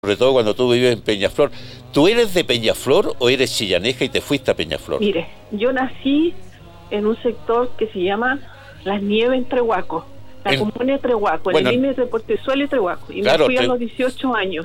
sobre todo cuando tú vives en Peñaflor. ¿Tú eres de Peñaflor o eres chillaneja y te fuiste a Peñaflor? Mire, yo nací en un sector que se llama Las Nieves en Trehuaco, la comuna de Trehuaco, en el límite de Portezuelo y Trehuaco. Y claro, me fui a los 18 años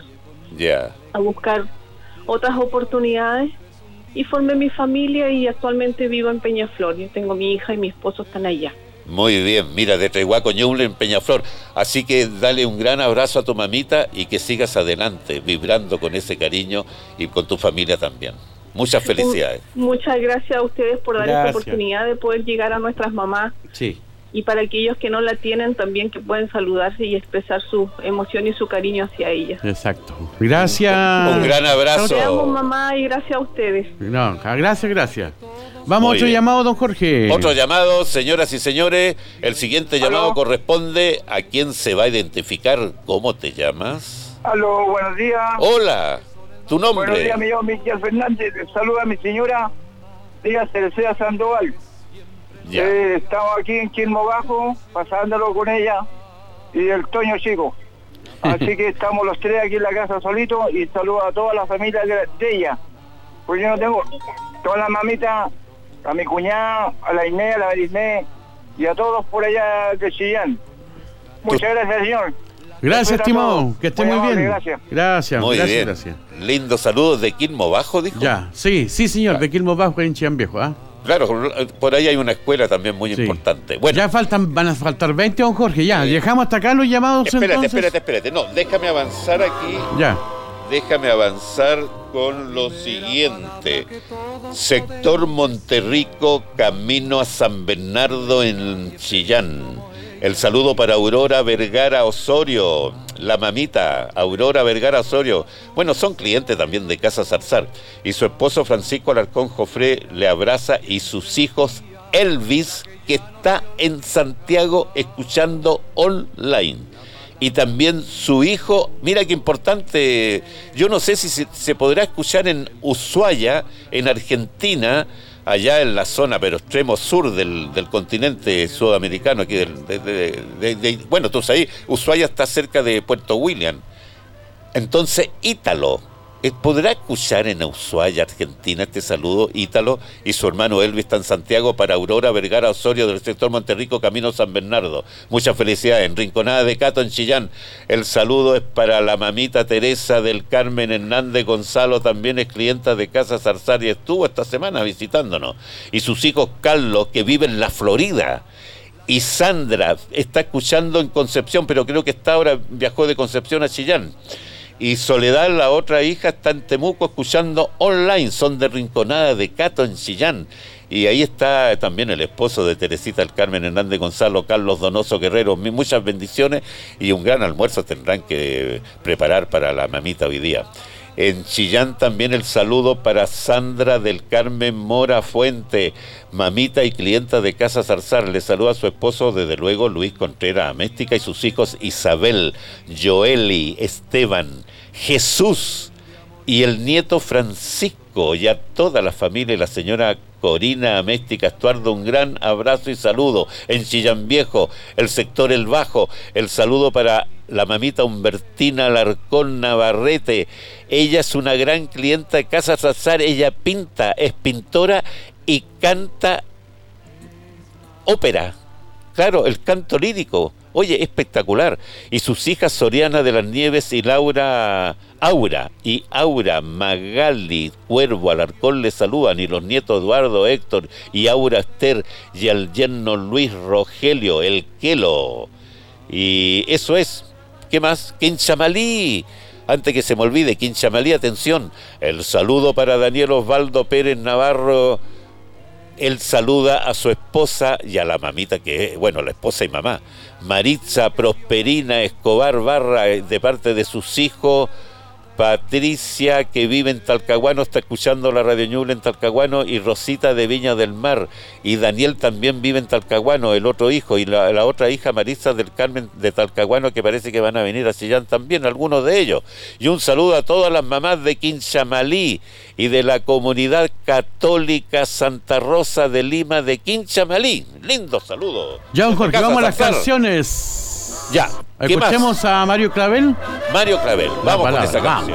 a buscar otras oportunidades y formé mi familia y actualmente vivo en Peñaflor. Yo tengo mi hija y mi esposo están allá. Muy bien, mira, de Trehuaco, Ñuble en Peñaflor. Así que dale un gran abrazo a tu mamita y que sigas adelante, vibrando con ese cariño y con tu familia también. Muchas felicidades. Muchas gracias a ustedes por dar esta oportunidad de poder llegar a nuestras mamás. Sí. Y para aquellos que no la tienen, también que pueden saludarse y expresar su emoción y su cariño hacia ella. Exacto. Gracias. Un gran abrazo. Te amo, mamá, y gracias a ustedes. No, gracias. Vamos a otro llamado, don Jorge. Otro llamado, señoras y señores. El siguiente llamado corresponde a quien se va a identificar. ¿Cómo te llamas? Aló, buenos días. Hola, ¿tu nombre? Buenos días, me llamo Miquel Fernández. Saluda a mi señora, Díaz Cereceda Sandoval. Estamos aquí en Quilmo Bajo, pasándolo con ella y el Toño Chico. Así que estamos los tres aquí en la casa solitos y saludo a toda la familia de ella. Pues yo no tengo todas las mamitas, a mi cuñada, a la Inés, a la Marisné y a todos por allá de Chillán. Muchas gracias, señor. Gracias, estimado. Que esté muy bien. Gracias. Muy bien. Gracias. Lindo saludo de Quilmo Bajo, dijo. Sí, señor, de Quilmo Bajo en Chillán Viejo, Claro, por ahí hay una escuela también muy importante. Bueno, ya van a faltar 20, don Jorge, dejamos hasta acá los llamados. Espérate. No, déjame avanzar aquí. Déjame avanzar con lo siguiente. Sector Monterrico, camino a San Bernardo en Chillán. El saludo para Aurora Vergara Osorio, la mamita, Aurora Vergara Osorio. Bueno, son clientes también de Casa Zarzar. Y su esposo Francisco Alarcón Jofré le abraza y sus hijos Elvis, que está en Santiago escuchando online. Y también su hijo, mira qué importante, yo no sé si se podrá escuchar en Ushuaia, en Argentina, allá en la zona, pero extremo sur del continente sudamericano, aquí bueno, tú sabes, Ushuaia está cerca de Puerto William. Entonces, Ítalo, ¿podrá escuchar en Ushuaia, Argentina, este saludo? Ítalo y su hermano Elvis está en Santiago para Aurora Vergara Osorio del sector Monterrico, camino San Bernardo. Muchas felicidades. En Rinconada de Cato, en Chillán, el saludo es para la mamita Teresa del Carmen Hernández Gonzalo, también es clienta de Casa Zarzar y estuvo esta semana visitándonos. Y sus hijos Carlos, que vive en la Florida. Y Sandra está escuchando en Concepción, pero creo que ahora viajó de Concepción a Chillán. Y Soledad, la otra hija, está en Temuco escuchando online, son de Rinconada de Cato en Chillán. Y ahí está también el esposo de Teresita, el Carmen Hernández Gonzalo, Carlos Donoso Guerrero. Muchas bendiciones y un gran almuerzo tendrán que preparar para la mamita hoy día. En Chillán también el saludo para Sandra del Carmen Mora Fuente, mamita y clienta de Casa Zarzar. Le saluda a su esposo, desde luego, Luis Contreras Améstica, y sus hijos Isabel, Joeli, Esteban, Jesús y el nieto Francisco, y a toda la familia y la señora Corina Améstica Estuardo, un gran abrazo y saludo. En Chillán Viejo, el sector El Bajo, el saludo para la mamita Humbertina Alarcón Navarrete. Ella es una gran clienta de Casa Zarzar, ella pinta, es pintora y canta ópera. Claro, el canto lírico. Oye, espectacular. Y sus hijas Soriana de las Nieves y Aura, Magali, Cuervo, Alarcón le saludan, y los nietos Eduardo, Héctor y Aura Esther, y al yerno Luis Rogelio, el Quelo. Y eso es. ¿Qué más? Quinchamalí. Antes que se me olvide, Quinchamalí, atención. El saludo para Daniel Osvaldo Pérez Navarro. Él saluda a su esposa y a la mamita, que es, bueno, la esposa y mamá, Maritza Prosperina Escobar Barra, de parte de sus hijos. Patricia, que vive en Talcahuano, está escuchando la Radio Ñuble en Talcahuano, y Rosita de Viña del Mar, y Daniel también vive en Talcahuano, el otro hijo, y la otra hija, Marisa del Carmen de Talcahuano, que parece que van a venir a Chillán también, algunos de ellos. Y un saludo a todas las mamás de Quinchamalí y de la comunidad católica Santa Rosa de Lima de Quinchamalí. Lindo saludo. Ya, Jorge, vamos a las canciones. Ya. Escuchemos a Mario Clavel. Mario Clavel, vamos con esa canción.